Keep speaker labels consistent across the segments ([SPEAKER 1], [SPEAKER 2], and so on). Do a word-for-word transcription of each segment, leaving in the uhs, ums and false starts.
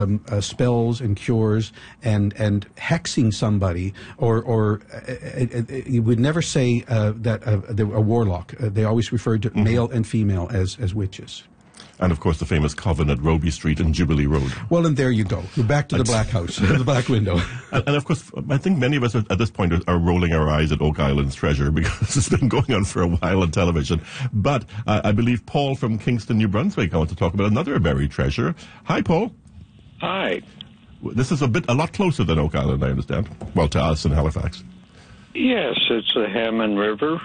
[SPEAKER 1] Um, uh, spells and cures and and hexing somebody, or or uh, uh, uh, you would never say uh, that uh, they were a warlock. Uh, they always referred to mm-hmm. male and female as as witches.
[SPEAKER 2] And, of course, the famous coven at Roby Street and Jubilee Road.
[SPEAKER 1] Well, and there you go. You're back to the black house, the black window.
[SPEAKER 2] And, and, of course, I think many of us at this point are, are rolling our eyes at Oak Island's treasure because it's been going on for a while on television. But uh, I believe Paul from Kingston, New Brunswick, I want to talk about another buried treasure. Hi, Paul.
[SPEAKER 3] Hi.
[SPEAKER 2] This is a bit, a lot closer than Oak Island, I understand. Well, to us in Halifax.
[SPEAKER 3] Yes, it's the Hammond River.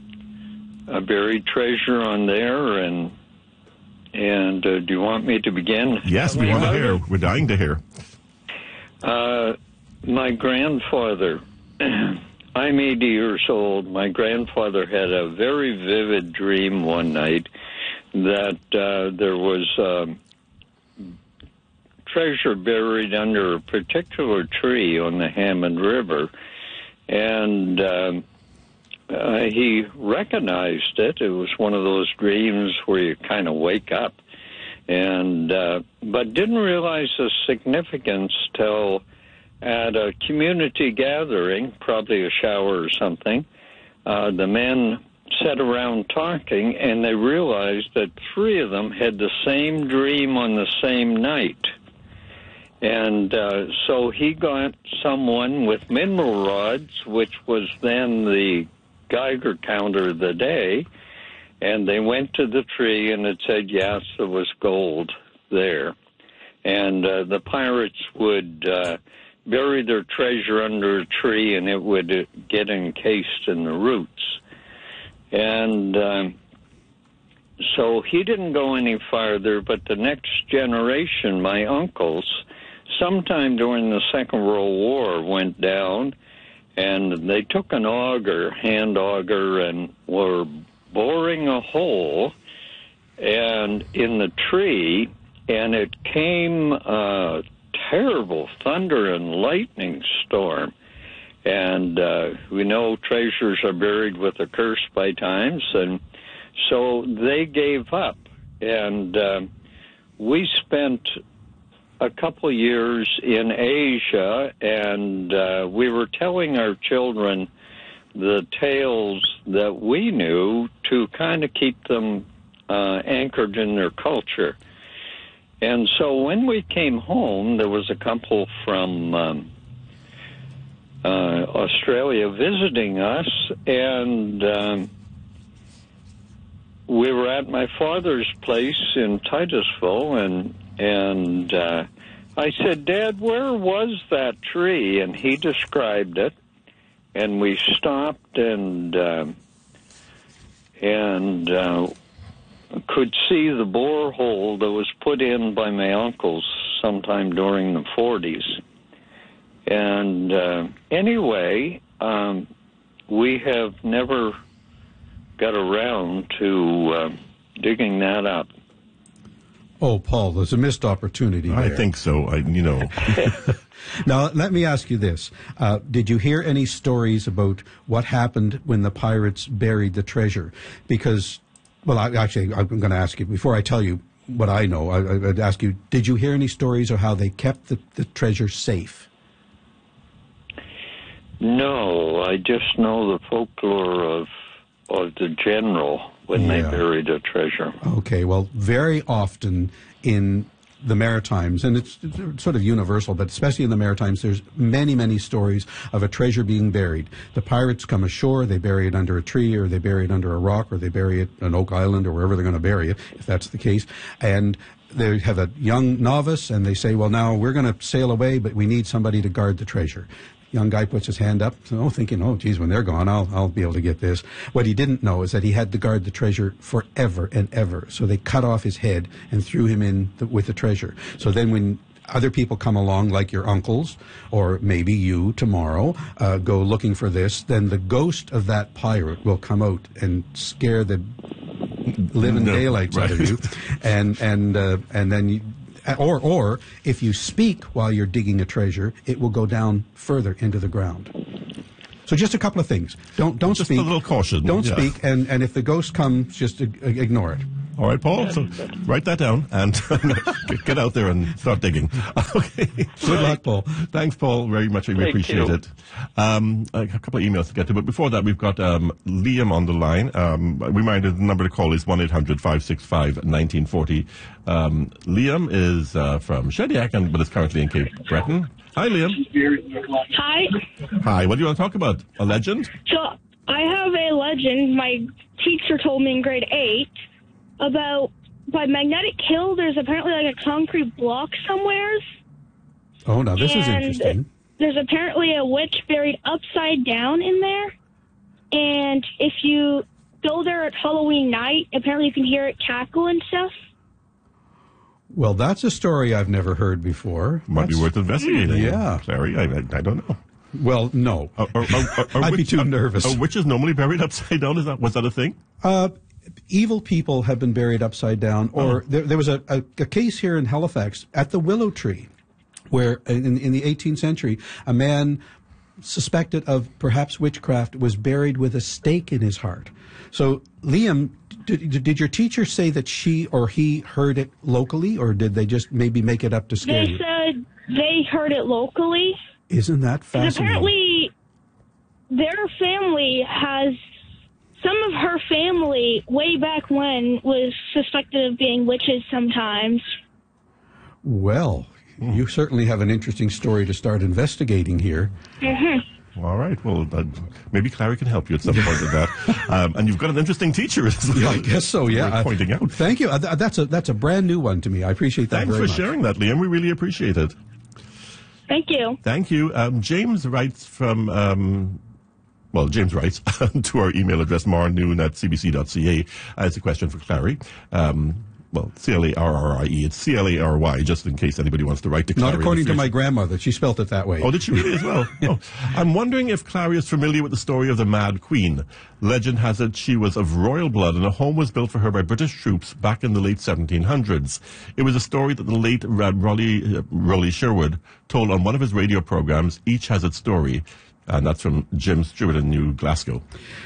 [SPEAKER 3] A buried treasure on there, and and uh, do you want me to begin?
[SPEAKER 2] Yes, we want to hear. It? We're dying to hear.
[SPEAKER 3] Uh, my grandfather, I'm eighty years old. My grandfather had a very vivid dream one night that uh, there was um, treasure buried under a particular tree on the Hammond River, and um, uh, he recognized it. It was one of those dreams where you kind of wake up, and uh, but didn't realize the significance till at a community gathering, probably a shower or something. Uh, the men sat around talking, and they realized that three of them had the same dream on the same night. And uh, so he got someone with mineral rods, which was then the Geiger counter of the day, and they went to the tree, and it said, yes, there was gold there. And uh, the pirates would uh, bury their treasure under a tree, and it would uh, get encased in the roots. And um, so he didn't go any farther, but the next generation, my uncles, sometime during the Second World War, went down, and they took an auger, hand auger, and were boring a hole and in the tree, and it came a terrible thunder and lightning storm. And uh, we know treasures are buried with a curse by times, and so they gave up. And uh, we spent a couple years in Asia, and uh, we were telling our children the tales that we knew to kind of keep them uh, anchored in their culture. And so when we came home, there was a couple from um, uh, Australia visiting us, and um, we were at my father's place in Titusville, and And uh, I said, Dad, where was that tree? And he described it. And we stopped and uh, and uh, could see the borehole that was put in by my uncles sometime during the forties. And uh, anyway, um, we have never got around to uh, digging that up.
[SPEAKER 1] Oh, Paul, there's a missed opportunity there.
[SPEAKER 2] I think so. I, you know.
[SPEAKER 1] Now, let me ask you this. Uh, did you hear any stories about what happened when the pirates buried the treasure? Because, well, I, actually, I'm going to ask you, before I tell you what I know, I, I'd ask you, did you hear any stories of how they kept the, the treasure safe?
[SPEAKER 3] No, I just know the folklore of of the general when yeah. they buried a treasure.
[SPEAKER 1] Okay, well, very often in the Maritimes, and it's sort of universal, but especially in the Maritimes, there's many, many stories of a treasure being buried. The pirates come ashore, they bury it under a tree, or they bury it under a rock, or they bury it on Oak Island, or wherever they're going to bury it, if that's the case. And they have a young novice, and they say, well, now we're going to sail away, but we need somebody to guard the treasure. Young guy puts his hand up, oh, thinking, oh, geez, when they're gone, I'll I'll be able to get this. What he didn't know is that he had to guard the treasure forever and ever. So they cut off his head and threw him in the, with the treasure. So then when other people come along, like your uncles, or maybe you tomorrow, uh, go looking for this, then the ghost of that pirate will come out and scare the living no, daylights right. out of you. And, and, uh, and then you... Or, or if you speak while you're digging a treasure, it will go down further into the ground. So just a couple of things. Don't don't
[SPEAKER 2] just
[SPEAKER 1] speak.
[SPEAKER 2] Just a little caution.
[SPEAKER 1] Don't
[SPEAKER 2] yeah.
[SPEAKER 1] speak, and, and if the ghost comes, just ignore it.
[SPEAKER 2] All right, Paul. So write that down and get out there and start digging. Okay.
[SPEAKER 1] Good luck, Paul.
[SPEAKER 2] Thanks, Paul. Very much. We
[SPEAKER 3] Thank
[SPEAKER 2] appreciate
[SPEAKER 3] you.
[SPEAKER 2] it. Um, a couple of emails to get to, but before that, we've got um, Liam on the line. Um, reminded the number to call is one eight hundred five six five one nine four zero. Um, Liam is uh, from Shediac, and but is currently in Cape Breton. Hi, Liam.
[SPEAKER 4] Hi.
[SPEAKER 2] Hi. What do you want to talk about? A legend?
[SPEAKER 4] So I have a legend my teacher told me in grade eight about by Magnetic Hill. There's apparently like a concrete block somewheres.
[SPEAKER 1] Oh, now this is
[SPEAKER 4] And
[SPEAKER 1] interesting.
[SPEAKER 4] There's apparently a witch buried upside down in there. And if you go there at Halloween night, apparently you can hear it cackle and stuff.
[SPEAKER 1] Well, that's a story I've never heard before.
[SPEAKER 2] Might
[SPEAKER 1] That's-
[SPEAKER 2] be worth investigating.
[SPEAKER 1] Yeah.
[SPEAKER 2] Larry, I, I, I don't know.
[SPEAKER 1] Well, no.
[SPEAKER 2] Are, are, are, are
[SPEAKER 1] I'd be
[SPEAKER 2] witch-
[SPEAKER 1] too
[SPEAKER 2] are-
[SPEAKER 1] nervous.
[SPEAKER 2] Are witches normally buried upside down? Is that was that a thing?
[SPEAKER 1] Uh, evil people have been buried upside down. Or
[SPEAKER 2] Oh.
[SPEAKER 1] there, there was a, a, a case here in Halifax at the Willow Tree, where in, in the eighteenth century, a man suspected of perhaps witchcraft was buried with a stake in his heart. So, Liam, did, did your teacher say that she or he heard it locally, or did they just maybe make it up to scare
[SPEAKER 4] They
[SPEAKER 1] you?
[SPEAKER 4] said they heard it locally.
[SPEAKER 1] Isn't that
[SPEAKER 4] And
[SPEAKER 1] fascinating?
[SPEAKER 4] apparently, their family has some of her family way back when was suspected of being witches sometimes.
[SPEAKER 1] Well, you certainly have an interesting story to start investigating here.
[SPEAKER 2] All right. Well, uh, maybe Clary can help you at some point with that. Um, and you've got an interesting teacher as well.
[SPEAKER 1] Yeah, I guess so. Yeah,
[SPEAKER 2] Worth pointing out.
[SPEAKER 1] Thank you. Uh, th- That's a that's a brand new one to me. I appreciate that
[SPEAKER 2] Thanks
[SPEAKER 1] very
[SPEAKER 2] for
[SPEAKER 1] much.
[SPEAKER 2] sharing that, Liam. We really appreciate it.
[SPEAKER 4] Thank you.
[SPEAKER 2] Thank you. Um, James writes from, um, well, James writes to our email address, marnoon at c b c dot c a, as a question for Clary. Um, well, C L A R R I E. It's C L A R Y, just in case anybody wants to write to Clary.
[SPEAKER 1] Not according
[SPEAKER 2] in the
[SPEAKER 1] to my
[SPEAKER 2] future.
[SPEAKER 1] grandmother. She spelt it that way.
[SPEAKER 2] Oh, did she really as well? Oh. I'm wondering if Clary is familiar with the story of the Mad Queen. Legend has it she was of royal blood and a home was built for her by British troops back in the late seventeen hundreds. It was a story that the late Raleigh, uh, Raleigh Sherwood told on one of his radio programs, Each Has Its Story. And that's from Jim Stewart in New Glasgow.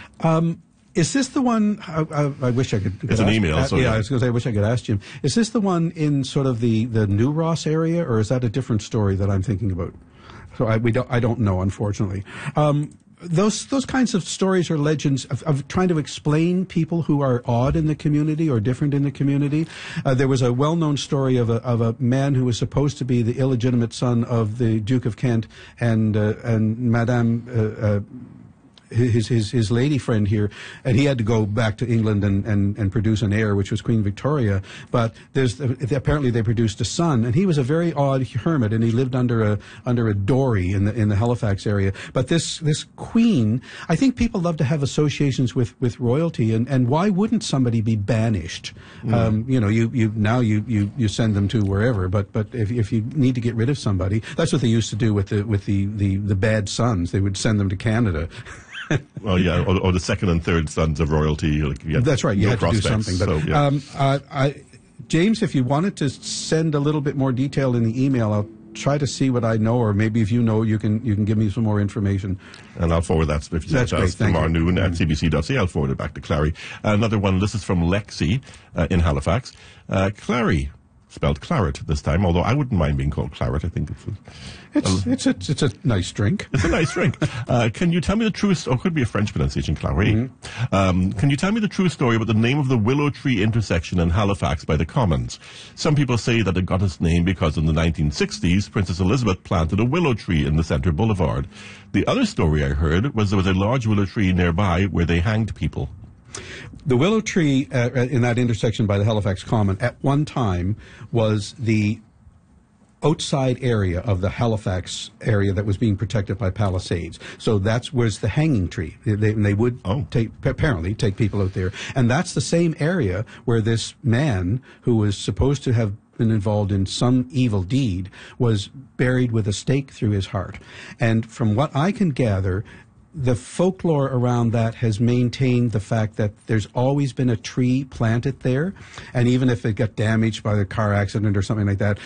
[SPEAKER 1] Is this the one? I, I, I wish I could. could
[SPEAKER 2] It's an
[SPEAKER 1] ask-
[SPEAKER 2] email,
[SPEAKER 1] uh,
[SPEAKER 2] so
[SPEAKER 1] yeah,
[SPEAKER 2] yeah.
[SPEAKER 1] I was going to say I wish I could ask Jim. Is this the one in sort of the, the New Ross area, or is that a different story that I'm thinking about? So I we don't I don't know, unfortunately. Um, those those kinds of stories or legends of, of trying to explain people who are odd in the community or different in the community. Uh, there was a well-known story of a of a man who was supposed to be the illegitimate son of the Duke of Kent and uh, and Madame. Uh, uh, his his his lady friend here, and he had to go back to England and, and, and produce an heir, which was Queen Victoria. But there's apparently they produced a son, and he was a very odd hermit, and he lived under a under a dory in the in the Halifax area. But this this queen, I think people love to have associations with, with royalty, and, and why wouldn't somebody be banished? Mm. Um, you know, you, you now you, you, you send them to wherever, but but if if you need to get rid of somebody, that's what they used to do with the with the, the, the bad sons. They would send them to Canada.
[SPEAKER 2] Well, yeah, or, or the second and third sons of royalty. Like, yeah,
[SPEAKER 1] That's right. You
[SPEAKER 2] no
[SPEAKER 1] had to do
[SPEAKER 2] prospects,
[SPEAKER 1] something. But
[SPEAKER 2] so, yeah.
[SPEAKER 1] um, uh, I, James, if you wanted to send a little bit more detail in the email, I'll try to see what I know, or maybe if you know, you can you can give me some more information.
[SPEAKER 2] And I'll forward that if you
[SPEAKER 1] That's
[SPEAKER 2] send it to
[SPEAKER 1] great,
[SPEAKER 2] us from
[SPEAKER 1] thank
[SPEAKER 2] our
[SPEAKER 1] you.
[SPEAKER 2] noon at c b c dot c a. I'll forward it back to Clary. Another one, this is from Lexi uh, in Halifax. Uh, Clary, spelled claret this time, although I wouldn't mind being called claret. I think it's a,
[SPEAKER 1] It's it's a it's a nice drink.
[SPEAKER 2] it's a nice drink. Uh, can you tell me the true, st- or could be a French pronunciation, Clary.
[SPEAKER 1] Mm-hmm.
[SPEAKER 2] Um, can you tell me the true story about the name of the Willow Tree intersection in Halifax by the Commons? Some people say that it got its name because in the nineteen sixties, Princess Elizabeth planted a willow tree in the center boulevard. The other story I heard was there was a large willow tree nearby where they hanged people.
[SPEAKER 1] The willow tree uh, in that intersection by the Halifax Common at one time was the outside area of the Halifax area that was being protected by palisades. So that's was the hanging tree. They, they would
[SPEAKER 2] Oh.
[SPEAKER 1] take apparently take people out there, and that's the same area where this man who was supposed to have been involved in some evil deed was buried with a stake through his heart. And from what I can gather, the folklore around that has maintained the fact that there's always been a tree planted there, and even if it got damaged by the car accident or something like that,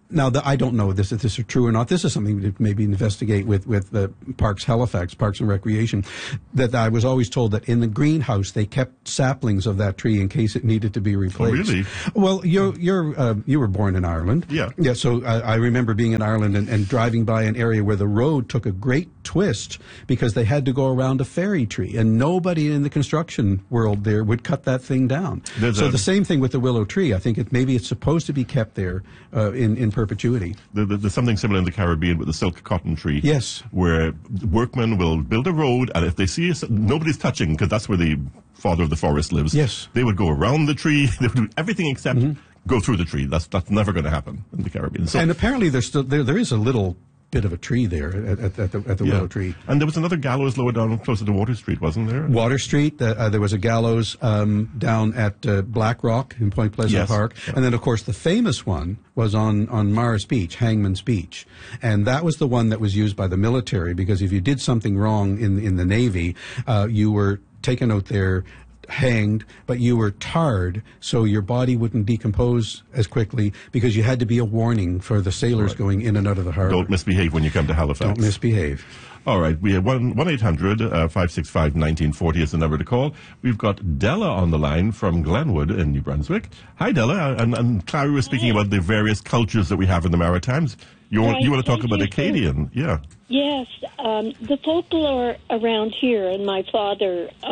[SPEAKER 1] Now, the, I don't know this, if this is true or not. This is something to maybe investigate with, with the Parks Halifax, Parks and Recreation, that I was always told that in the greenhouse they kept saplings of that tree in case it needed to be replaced.
[SPEAKER 2] Oh, really?
[SPEAKER 1] Well, you're, you're, uh, you were born in Ireland.
[SPEAKER 2] Yeah.
[SPEAKER 1] Yeah, so I, I remember being in Ireland and, and driving by an area where the road took a great twist because they had to go around a fairy tree, and nobody in the construction world there would cut that thing down.
[SPEAKER 2] There's
[SPEAKER 1] so
[SPEAKER 2] a-
[SPEAKER 1] the same thing with the willow tree. I think it, maybe it's supposed to be kept there uh, in, in perpetuity.
[SPEAKER 2] There- there- There's something similar in the Caribbean with the silk cotton tree.
[SPEAKER 1] Yes.
[SPEAKER 2] Where workmen will build a road, and if they see us, nobody's touching, because that's where the father of the forest lives.
[SPEAKER 1] Yes.
[SPEAKER 2] They would go around the tree. They would do everything except go through the tree. That's that's never going to happen in the Caribbean. So,
[SPEAKER 1] And apparently there's still, there, there is a little bit of a tree there at, at, at the, at the
[SPEAKER 2] yeah.
[SPEAKER 1] willow tree.
[SPEAKER 2] And there was another gallows lower down closer to Water Street, wasn't there?
[SPEAKER 1] Water Street, uh, uh, there was a gallows um, down at uh, Black Rock in Point Pleasant
[SPEAKER 2] Yes.
[SPEAKER 1] Park. And then, of course, the famous one was on, on Mars Beach, Hangman's Beach. And that was the one that was used by the military, because if you did something wrong in, in the Navy, uh, you were taken out there, hanged, but you were tarred so your body wouldn't decompose as quickly, because you had to be a warning for the sailors
[SPEAKER 2] Right.
[SPEAKER 1] going in and out of the harbor.
[SPEAKER 2] Don't misbehave when you come to Halifax.
[SPEAKER 1] Don't misbehave.
[SPEAKER 2] All right, we have one eight hundred five six five nineteen forty is the number to call. We've got Della on the line from Glenwood in New Brunswick. Hi, Della. And, and Clary was speaking
[SPEAKER 5] Hi.
[SPEAKER 2] about the various cultures that we have in the Maritimes. You want,
[SPEAKER 5] Right,
[SPEAKER 2] you want to talk
[SPEAKER 5] thank
[SPEAKER 2] about
[SPEAKER 5] you.
[SPEAKER 2] Acadian? Yeah.
[SPEAKER 5] Yes, um, the folklore around here, and my father uh,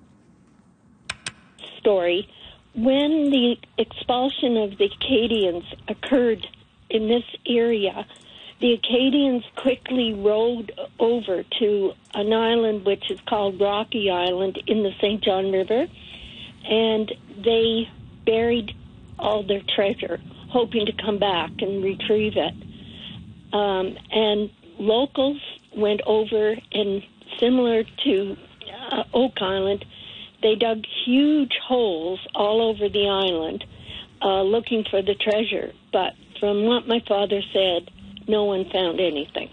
[SPEAKER 5] story, when the expulsion of the Acadians occurred in this area, the Acadians quickly rowed over to an island which is called Rocky Island in the Saint John River, and they buried all their treasure, hoping to come back and retrieve it. Um, and locals went over, and similar to uh, Oak Island, they dug huge holes all over the island uh, looking for the treasure. But from what my father said, no one found anything.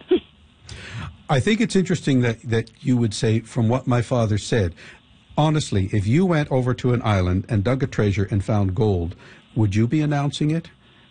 [SPEAKER 1] I think it's interesting that, that you would say, from what my father said. Honestly, if you went over to an island and dug a treasure and found gold, would you be announcing it?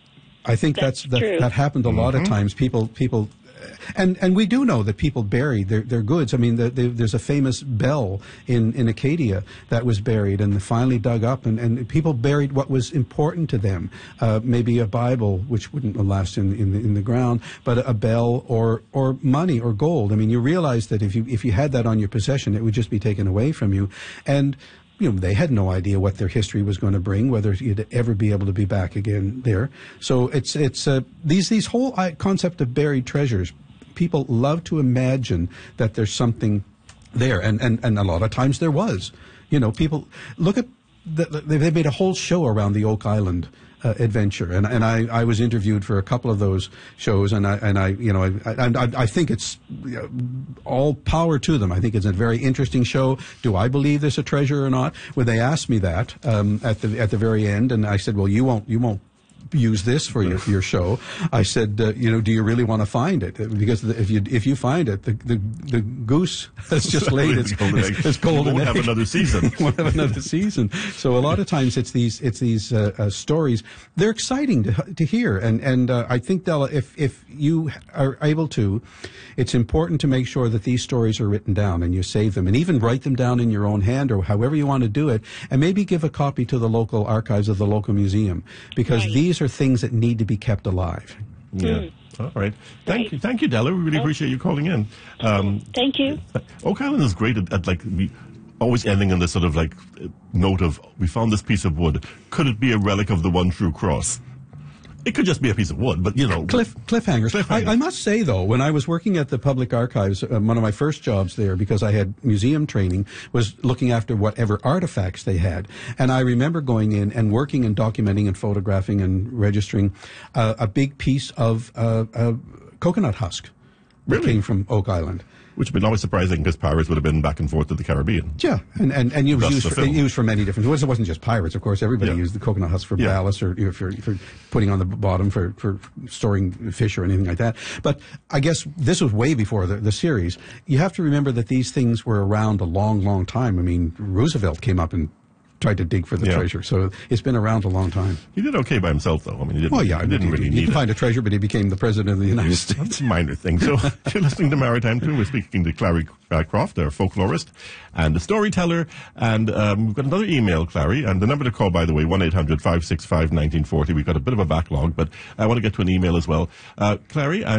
[SPEAKER 1] I think that's,
[SPEAKER 5] That's
[SPEAKER 1] that,
[SPEAKER 5] true.
[SPEAKER 1] that happened a lot of times. People, people, and and we do know that people buried their, their goods. I mean, the, the, there's a famous bell in, in Acadia that was buried and finally dug up, and, and people buried what was important to them. Uh, maybe a Bible, which wouldn't last in in the, in the ground, but a bell or or money or gold. I mean, you realize that if you if you had that on your possession, it would just be taken away from you, and. You know, they had no idea what their history was going to bring, whether you'd ever be able to be back again there. So it's it's uh, these these whole uh, concept of buried treasures. People love to imagine that there's something there, and and, and a lot of times there was. You know, people look at the, they made a whole show around the Oak Island uh, adventure, and and I, I was interviewed for a couple of those shows, and I and I you know I I, I think it's you know, all power to them. I think it's a very interesting show. Do I believe there's a treasure or not? When they asked me that um, at the at the very end, and I said, well, you won't you won't. use this for your, for your show. I said, uh, you know, do you really want to find it? Because the, if you if you find it, the the, the goose has just laid its,
[SPEAKER 2] golden egg.
[SPEAKER 1] its, its golden
[SPEAKER 2] You won't
[SPEAKER 1] egg.
[SPEAKER 2] have another season.
[SPEAKER 1] Won't have another season. So a lot of times it's these it's these uh, uh, stories. They're exciting to to hear, and and uh, I think, Della, if if you are able to, it's important to make sure that these stories are written down and you save them, and even write them down in your own hand or however you want to do it, and maybe give a copy to the local archives of the local museum, because
[SPEAKER 5] Right.
[SPEAKER 1] these are things that need to be kept alive.
[SPEAKER 2] Yeah. All right. Thank
[SPEAKER 5] Right.
[SPEAKER 2] you, thank you, Della. We really appreciate you calling in. Um,
[SPEAKER 5] Thank you.
[SPEAKER 2] Oak Island is great at, at like we always ending on this sort of like uh, note of we found this piece of wood. Could it be a relic of the one true cross? It could just be a piece of wood, but you know,
[SPEAKER 1] Cliff, cliffhangers.
[SPEAKER 2] Cliffhangers.
[SPEAKER 1] I, I must say, though, when I was working at the Public Archives, um, one of my first jobs there, because I had museum training, was looking after whatever artifacts they had. And I remember going in and working and documenting and photographing and registering uh, a big piece of uh, uh, coconut husk that
[SPEAKER 2] Really?
[SPEAKER 1] came from Oak Island.
[SPEAKER 2] which would be always surprising because pirates would have been back and forth to the Caribbean.
[SPEAKER 1] Yeah, and and, and it was
[SPEAKER 2] That's
[SPEAKER 1] used
[SPEAKER 2] the
[SPEAKER 1] for,
[SPEAKER 2] film.
[SPEAKER 1] used for many different. It wasn't just pirates, of course. Everybody
[SPEAKER 2] Yeah.
[SPEAKER 1] used the coconut husk for
[SPEAKER 2] Yeah.
[SPEAKER 1] ballast, or you know, for for putting on the bottom for for storing fish or anything like that. But I guess this was way before the, the series. You have to remember that these things were around a long, long time. I mean, Roosevelt came up in tried to dig for the
[SPEAKER 2] Yeah.
[SPEAKER 1] treasure. So it's been around a long time.
[SPEAKER 2] He did okay by himself, though. I mean, he didn't,
[SPEAKER 1] Well, yeah,
[SPEAKER 2] he didn't
[SPEAKER 1] he,
[SPEAKER 2] really
[SPEAKER 1] he
[SPEAKER 2] need
[SPEAKER 1] didn't
[SPEAKER 2] it.
[SPEAKER 1] find a treasure, but he became the president of the United States.
[SPEAKER 2] That's a minor thing. So you're listening to Maritime Tune. We're speaking to Clary uh, Croft, our folklorist and a storyteller. And um, we've got another email, Clary. And the number to call, by the way, one eight hundred five six five one nine four zero. We've got a bit of a backlog, but I want to get to an email as well. Uh, Clary,